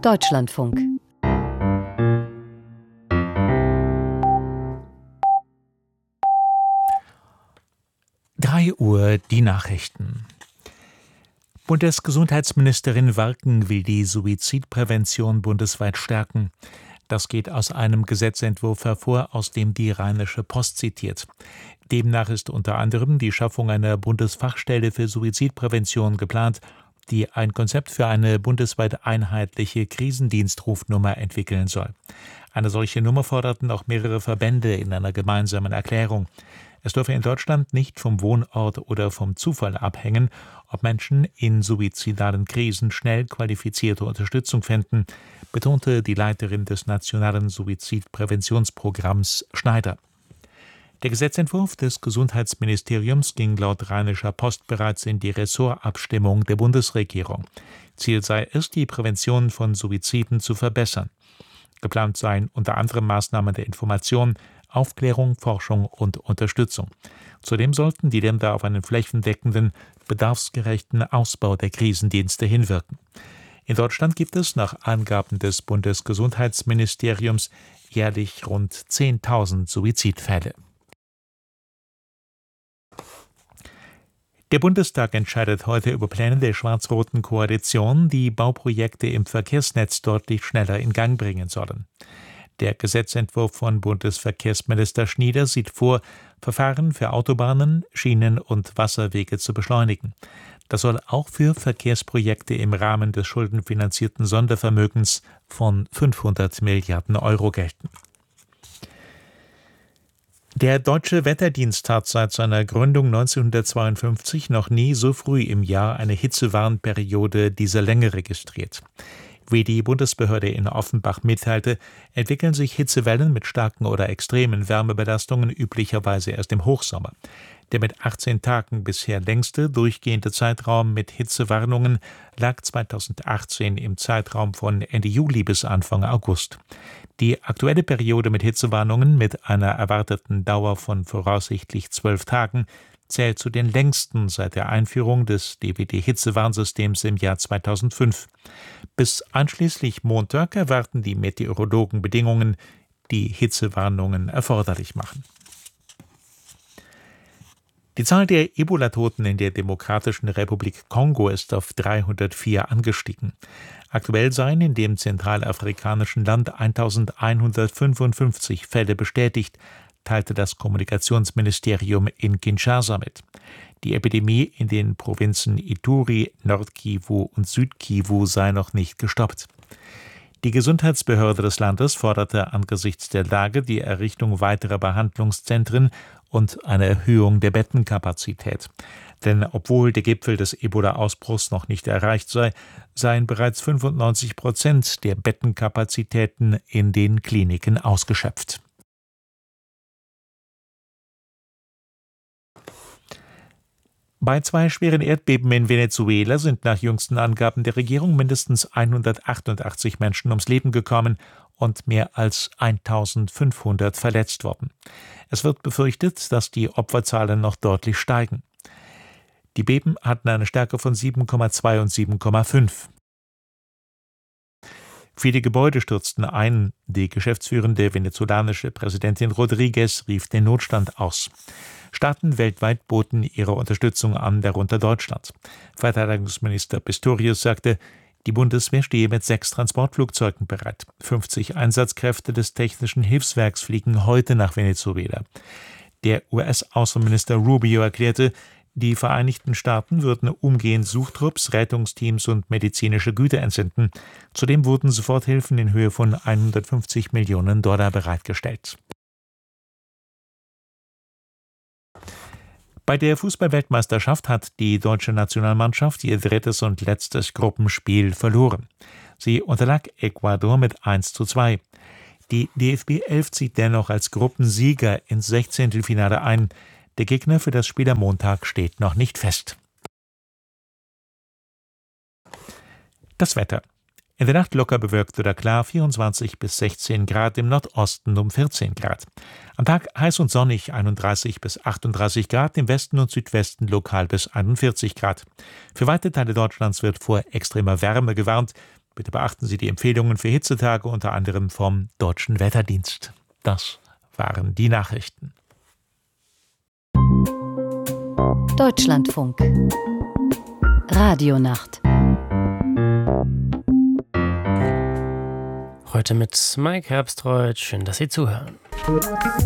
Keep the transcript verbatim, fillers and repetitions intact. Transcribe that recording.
Deutschlandfunk. drei Uhr die Nachrichten. Bundesgesundheitsministerin Warken will die Suizidprävention bundesweit stärken. Das geht aus einem Gesetzentwurf hervor, aus dem die Rheinische Post zitiert. Demnach ist unter anderem die Schaffung einer Bundesfachstelle für Suizidprävention geplant, die ein Konzept für eine bundesweit einheitliche Krisendienstrufnummer entwickeln soll. Eine solche Nummer forderten auch mehrere Verbände in einer gemeinsamen Erklärung. Es dürfe in Deutschland nicht vom Wohnort oder vom Zufall abhängen, ob Menschen in suizidalen Krisen schnell qualifizierte Unterstützung finden, betonte die Leiterin des Nationalen Suizidpräventionsprogramms Schneider. Der Gesetzentwurf des Gesundheitsministeriums ging laut Rheinischer Post bereits in die Ressortabstimmung der Bundesregierung. Ziel sei es, die Prävention von Suiziden zu verbessern. Geplant seien unter anderem Maßnahmen der Information, Aufklärung, Forschung und Unterstützung. Zudem sollten die Länder auf einen flächendeckenden, bedarfsgerechten Ausbau der Krisendienste hinwirken. In Deutschland gibt es nach Angaben des Bundesgesundheitsministeriums jährlich rund zehntausend Suizidfälle. Der Bundestag entscheidet heute über Pläne der schwarz-roten Koalition, die Bauprojekte im Verkehrsnetz deutlich schneller in Gang bringen sollen. Der Gesetzentwurf von Bundesverkehrsminister Schnieder sieht vor, Verfahren für Autobahnen, Schienen und Wasserwege zu beschleunigen. Das soll auch für Verkehrsprojekte im Rahmen des schuldenfinanzierten Sondervermögens von fünfhundert Milliarden Euro gelten. Der Deutsche Wetterdienst hat seit seiner Gründung neunzehnhundertzweiundfünfzig noch nie so früh im Jahr eine Hitzewarnperiode dieser Länge registriert. Wie die Bundesbehörde in Offenbach mitteilte, entwickeln sich Hitzewellen mit starken oder extremen Wärmebelastungen üblicherweise erst im Hochsommer. Der mit achtzehn Tagen bisher längste durchgehende Zeitraum mit Hitzewarnungen lag zweitausendachtzehn im Zeitraum von Ende Juli bis Anfang August. Die aktuelle Periode mit Hitzewarnungen mit einer erwarteten Dauer von voraussichtlich zwölf Tagen zählt zu den längsten seit der Einführung des D W D-Hitzewarnsystems im Jahr zweitausendfünf. Bis einschließlich Montag erwarten die Meteorologen Bedingungen, die Hitzewarnungen erforderlich machen. Die Zahl der Ebola-Toten in der Demokratischen Republik Kongo ist auf dreihundertvier angestiegen. Aktuell seien in dem zentralafrikanischen Land eintausendeinhundertfünfundfünfzig Fälle bestätigt, teilte das Kommunikationsministerium in Kinshasa mit. Die Epidemie in den Provinzen Ituri, Nord-Kivu und Süd-Kivu sei noch nicht gestoppt. Die Gesundheitsbehörde des Landes forderte angesichts der Lage die Errichtung weiterer Behandlungszentren und eine Erhöhung der Bettenkapazität. Denn obwohl der Gipfel des Ebola-Ausbruchs noch nicht erreicht sei, seien bereits fünfundneunzig Prozent der Bettenkapazitäten in den Kliniken ausgeschöpft. Bei zwei schweren Erdbeben in Venezuela sind nach jüngsten Angaben der Regierung mindestens hundertachtundachtzig Menschen ums Leben gekommen und mehr als eintausendfünfhundert verletzt worden. Es wird befürchtet, dass die Opferzahlen noch deutlich steigen. Die Beben hatten eine Stärke von sieben Komma zwei und sieben Komma fünf. Viele Gebäude stürzten ein. Die geschäftsführende venezolanische Präsidentin Rodriguez rief den Notstand aus. Staaten weltweit boten ihre Unterstützung an, darunter Deutschland. Verteidigungsminister Pistorius sagte, die Bundeswehr stehe mit sechs Transportflugzeugen bereit. fünfzig Einsatzkräfte des Technischen Hilfswerks fliegen heute nach Venezuela. Der U S-Außenminister Rubio erklärte, die Vereinigten Staaten würden umgehend Suchtrupps, Rettungsteams und medizinische Güter entsenden. Zudem wurden Soforthilfen in Höhe von hundertfünfzig Millionen Dollar bereitgestellt. Bei der Fußball-Weltmeisterschaft hat die deutsche Nationalmannschaft ihr drittes und letztes Gruppenspiel verloren. Sie unterlag Ecuador mit eins zu zwei. Die D F B elf zieht dennoch als Gruppensieger ins Sechzehntelfinale ein. Der Gegner für das Spiel am Montag steht noch nicht fest. Das Wetter. In der Nacht locker bewölkt oder klar, vierundzwanzig bis sechzehn Grad, im Nordosten um vierzehn Grad. Am Tag heiß und sonnig, einunddreißig bis achtunddreißig Grad, im Westen und Südwesten lokal bis einundvierzig Grad. Für weite Teile Deutschlands wird vor extremer Wärme gewarnt. Bitte beachten Sie die Empfehlungen für Hitzetage, unter anderem vom Deutschen Wetterdienst. Das waren die Nachrichten. Deutschlandfunk Radionacht. Heute mit Mike Herbstreuth. Schön, dass Sie zuhören.